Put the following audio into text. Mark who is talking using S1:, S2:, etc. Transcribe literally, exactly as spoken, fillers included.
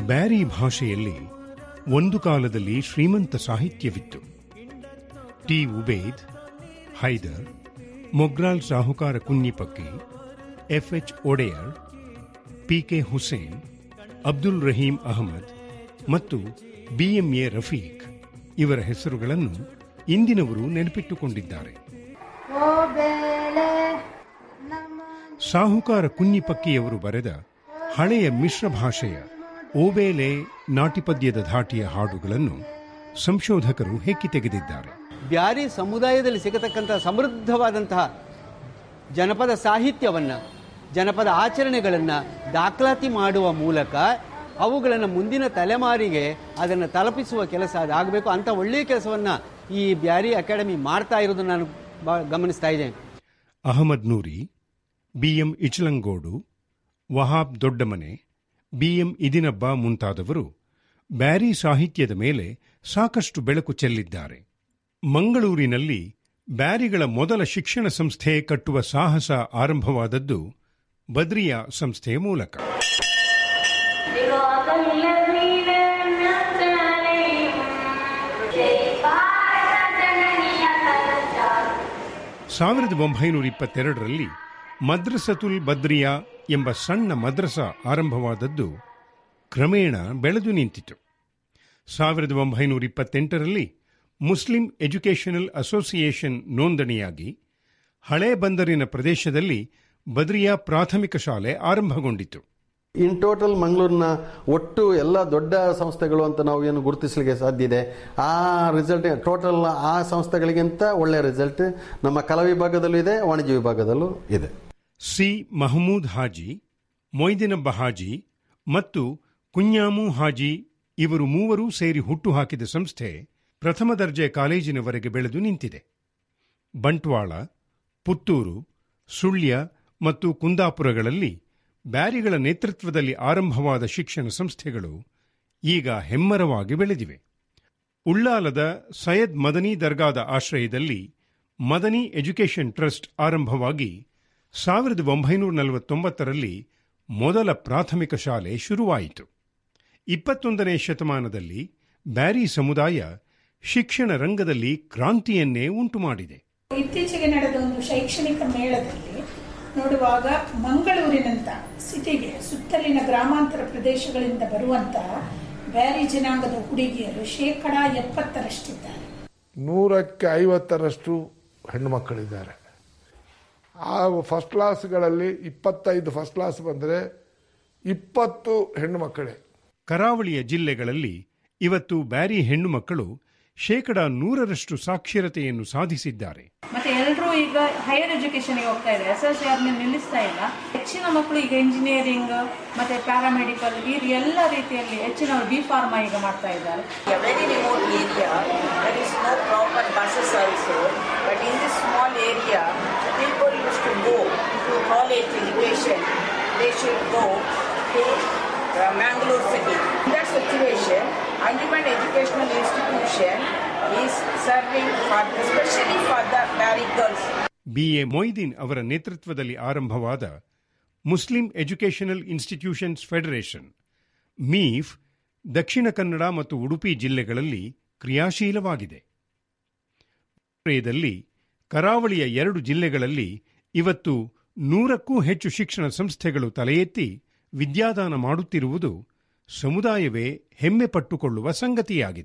S1: ಬ್ಯಾರಿ ಭಾಷೆಯಲ್ಲಿ ಒಂದು ಕಾಲದಲ್ಲಿ ಶ್ರೀಮಂತ ಸಾಹಿತ್ಯವಿತ್ತು. ಟಿ ಉಬೇದ್, ಹೈದರ್, ಮೊಗ್ರಾಲ್ ಸಾಹುಕಾರ ಕುನ್ನಿಪಕ್ಕಿ, F H Wadiyar, P K Hussain, Abdul Rahim Ahmed ಮತ್ತು ಬಿ ಎಂ ಎ ರಫೀಕ್ ಇವರ ಹೆಸರುಗಳನ್ನು ಇಂದಿನವರು ನೆನಪಿಟ್ಟುಕೊಂಡಿದ್ದಾರೆ. ಸಾಹುಕಾರ ಕುನ್ನಿಪಕ್ಕಿಯವರು ಬರೆದ ಹಳೆಯ ಮಿಶ್ರ ಭಾಷೆಯ ಓಬೇಲೆ ನಾಟಿಪದ್ಯದ ಧಾಟಿಯ ಹಾಡುಗಳನ್ನು ಸಂಶೋಧಕರು ಹೆಕ್ಕಿ ತೆಗೆದಿದ್ದಾರೆ.
S2: ಬ್ಯಾರಿ ಸಮುದಾಯದಲ್ಲಿ ಸಿಗತಕ್ಕಂತಹ ಸಮೃದ್ಧವಾದಂತಹ ಜನಪದ ಸಾಹಿತ್ಯವನ್ನು, ಜನಪದ ಆಚರಣೆಗಳನ್ನು ದಾಖಲಾತಿ ಮಾಡುವ ಮೂಲಕ ಅವುಗಳನ್ನು ಮುಂದಿನ ತಲೆಮಾರಿಗೆ ಅದನ್ನು ತಲುಪಿಸುವ ಕೆಲಸ ಅದಾಗಬೇಕು. ಅಂಥ ಒಳ್ಳೆಯ ಕೆಲಸವನ್ನು ಈ ಬ್ಯಾರಿ ಅಕಾಡೆಮಿ ಮಾಡ್ತಾ ಇರೋದನ್ನು ನಾನು ಗಮನಿಸ್ತಾ ಇದ್ದೇನೆ.
S1: ಅಹಮದ್ ನೂರಿ, ಬಿ ಎಂ ಇಚಲಂಗೋಡು, ವಹಾಬ್ ದೊಡ್ಡಮನೆ, ಬಿ ಎಂ ಇದಿನಬ್ಬ ಮುಂತಾದವರು ಬ್ಯಾರಿ ಸಾಹಿತ್ಯದ ಮೇಲೆ ಸಾಕಷ್ಟು ಬೆಳಕು ಚೆಲ್ಲಿದ್ದಾರೆ. ಮಂಗಳೂರಿನಲ್ಲಿ ಬ್ಯಾರಿಗಳ ಮೊದಲ ಶಿಕ್ಷಣ ಸಂಸ್ಥೆ ಕಟ್ಟುವ ಸಾಹಸ ಆರಂಭವಾದದ್ದು ಬದ್ರಿಯಾ ಸಂಸ್ಥೆಯ ಮೂಲಕ. ಸಾವಿರದ ಒಂಬೈನೂರ ಇಪ್ಪತ್ತೆರಡರಲ್ಲಿ ಮದ್ರಸತುಲ್ ಬದ್ರಿಯಾ ಎಂಬ ಸಣ್ಣ ಮದ್ರಸ ಆರಂಭವಾದದ್ದು ಕ್ರಮೇಣ ಬೆಳೆದು ನಿಂತಿತು. ಸಾವಿರದ ಒಂಬೈನೂರ ಇಪ್ಪತ್ತೆಂಟರಲ್ಲಿ ಮುಸ್ಲಿಂ ಎಜುಕೇಷನಲ್ ಅಸೋಸಿಯೇಷನ್ ನೋಂದಣಿಯಾಗಿ ಹಳೆ ಬಂದರಿನ ಪ್ರದೇಶದಲ್ಲಿ ಬದ್ರಿಯಾ ಪ್ರಾಥಮಿಕ ಶಾಲೆ ಆರಂಭಗೊಂಡಿತು.
S3: ಇನ್ ಟೋಟಲ್ ಮಂಗಳೂರಿನ ಒಟ್ಟು ಎಲ್ಲ ದೊಡ್ಡ ಸಂಸ್ಥೆಗಳು ಅಂತ ನಾವು ಏನು ಗುರುತಿಸಲಿಕ್ಕೆ ಸಾಧ್ಯ ಇದೆ. ಆ ರಿಸಲ್ಟ್ ಟೋಟಲ್ ಆ ಸಂಸ್ಥೆಗಳಿಗಿಂತ ಒಳ್ಳೆಯ ರಿಸಲ್ಟ್ ನಮ್ಮ ಕಲಾ ವಿಭಾಗದಲ್ಲೂ ಇದೆ, ವಾಣಿಜ್ಯ ವಿಭಾಗದಲ್ಲೂ ಇದೆ.
S1: ಸಿ ಮಹಮೂದ್ ಹಾಜಿ, ಮೊಯ್ದಿನಬ್ಬ ಹಾಜಿ ಮತ್ತು ಕುഞ്ഞാಮು ಹಾಜಿ ಇವರು ಮೂವರೂ ಸೇರಿ ಹುಟ್ಟುಹಾಕಿದ ಸಂಸ್ಥೆ ಪ್ರಥಮ ದರ್ಜೆ ಕಾಲೇಜಿನವರೆಗೆ ಬೆಳೆದು ನಿಂತಿದೆ. ಬಂಟ್ವಾಳ, ಪುತ್ತೂರು, ಸುಳ್ಯ ಮತ್ತು ಕುಂದಾಪುರಗಳಲ್ಲಿ ಬ್ಯಾರಿಗಳ ನೇತೃತ್ವದಲ್ಲಿ ಆರಂಭವಾದ ಶಿಕ್ಷಣ ಸಂಸ್ಥೆಗಳು ಈಗ ಹೆಮ್ಮರವಾಗಿ ಬೆಳೆದಿವೆ. ಉಳ್ಳಾಲದ ಸೈಯದ್ ಮದನಿ ದರ್ಗಾದ ಆಶ್ರಯದಲ್ಲಿ ಮದನಿ ಎಜುಕೇಷನ್ ಟ್ರಸ್ಟ್ ಆರಂಭವಾಗಿ ಸಾವಿರದ ಒಂಬೈನೂರ ನಲವತ್ತೊಂಬತ್ತರಲ್ಲಿ ಮೊದಲ ಪ್ರಾಥಮಿಕ ಶಾಲೆ ಶುರುವಾಯಿತು. ಇಪ್ಪತ್ತೊಂದನೇ ಶತಮಾನದಲ್ಲಿ ಬ್ಯಾರಿ ಸಮುದಾಯ ಶಿಕ್ಷಣ ರಂಗದಲ್ಲಿ ಕ್ರಾಂತಿಯನ್ನೇ ಉಂಟುಮಾಡಿದೆ.
S4: ಇತ್ತೀಚೆಗೆ ನಡೆದ ಒಂದು ಶೈಕ್ಷಣಿಕ ಮೇಳದಲ್ಲಿ ನೋಡುವಾಗ ಮಂಗಳೂರಿನಂತ ಸಿಟಿಗೆ ಸುತ್ತಲಿನ ಗ್ರಾಮಾಂತರ ಪ್ರದೇಶಗಳಿಂದ ಬರುವಂತಹ ಬ್ಯಾರಿ ಜನಾಂಗದ ಹುಡುಗಿಯರು ಶೇಕಡ ಎಪ್ಪತ್ತರಷ್ಟಿದ್ದಾರೆ.
S5: ನೂರಕ್ಕೆ ಐವತ್ತರಷ್ಟು ಹೆಣ್ಣು ಮಕ್ಕಳಿದ್ದಾರೆ. ಆ ಫಸ್ಟ್ ಕ್ಲಾಸ್ಗಳಲ್ಲಿ ಇಪ್ಪತ್ತೈದು ಫಸ್ಟ್ ಕ್ಲಾಸ್ ಬಂದರೆ ಇಪ್ಪತ್ತು ಹೆಣ್ಣು ಮಕ್ಕಳೇ.
S1: ಕರಾವಳಿಯ ಜಿಲ್ಲೆಗಳಲ್ಲಿ ಇವತ್ತು ಬ್ಯಾರಿ ಹೆಣ್ಣು ಮಕ್ಕಳು ಶೇಕಡ ನೂರರಷ್ಟು ಸಾಕ್ಷರತೆಯನ್ನು ಸಾಧಿಸಿದ್ದಾರೆ.
S6: ಮತ್ತೆ ಎಲ್ಲರೂ ಈಗ ಹೈಯರ್ ಎಜುಕೇಶನ್ಗೆ ಹೋಗ್ತಾ ಇದ್ದಾರೆ. ಎಸ್ ಎಸ್ ಆರ್ ನಿಲ್ಲಿಸ್ತಾ ಇಲ್ಲ. ಹೆಚ್ಚಿನ ಮಕ್ಕಳು ಈಗ ಇಂಜಿನಿಯರಿಂಗ್ ಮತ್ತೆ ಪ್ಯಾರಾಮೆಡಿಕಲ್ ಈ ಎಲ್ಲ ರೀತಿಯಲ್ಲಿ ಹೆಚ್ಚಿನ ಬಿ ಫಾರ್ಮಾ ಈಗ ಮಾಡ್ತಾ ಇದ್ದಾರೆ.
S7: Very remote area there is no proper buses also, but in this small area people use to go to college education. They should go to Mangalore city. In that situation, Anjuman Educational Institution is serving for, especially for the married girls.
S1: B A Moideen ಅವರ ನೇತೃತ್ವದಲ್ಲಿ ಆರಂಭವಾದ Muslim educational institutions federation ಮೀಫ್ Dakshina Kannada ಮತ್ತು ಉಡುಪಿ ಜಿಲ್ಲೆಗಳಲ್ಲಿ ಕ್ರಿಯಾಶೀಲವಾಗಿದೆ. ದಲ್ಲಿ ಕರಾವಳಿಯ ಎರಡು ಜಿಲ್ಲೆಗಳಲ್ಲಿ ಇವತ್ತು ನೂರಕ್ಕೂ ಹೆಚ್ಚು ಶಿಕ್ಷಣ ಸಂಸ್ಥೆಗಳು ತಲೆ ಎತ್ತಿ ವಿದ್ಯಾದಾನ ಮಾಡುತ್ತಿರುವುದು ಸಮುದಾಯವೇ ಹೆಮ್ಮೆ ಪಟ್ಟುಕೊಳ್ಳುವ ಸಂಗತಿಯಾಗಿದೆ.